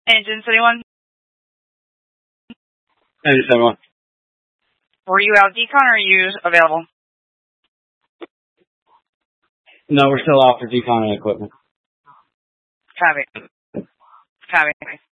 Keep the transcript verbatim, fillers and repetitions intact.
Engine City one. Engine City one. Were you out decon or are you available? No, we're still out for decon and equipment. Copy. Copy.